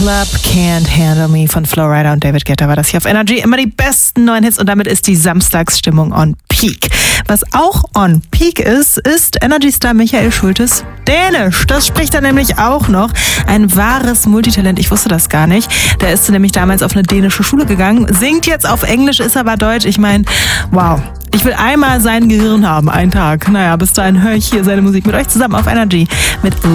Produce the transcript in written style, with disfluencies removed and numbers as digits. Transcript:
Love Can't Handle Me von Flowrider und David Guetta war das hier auf Energy. Immer die besten neuen Hits und damit ist die Samstagsstimmung on peak. Was auch on peak ist Energy-Star Michael Schultes Dänisch. Das spricht er nämlich auch noch. Ein wahres Multitalent, ich wusste das gar nicht. Der ist nämlich damals auf eine dänische Schule gegangen, singt jetzt auf Englisch, ist aber Deutsch. Ich meine, wow. Ich will einmal sein Gehirn haben, einen Tag. Naja, bis dahin höre ich hier seine Musik mit euch zusammen auf Energy mit